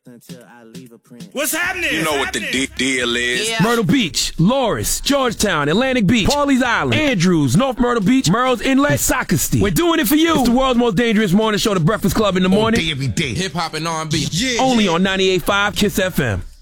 What's happening? You know what the deal is. Yeah. Myrtle Beach, Loris, Georgetown, Atlantic Beach, Pawleys Island, Andrews, North Myrtle Beach, Merle's Inlet, Socastee. We're doing it for you. It's the world's most dangerous morning show, The Breakfast Club in the morning. Every day. Hip hop and R&B. Only on 98.5 KISS FM.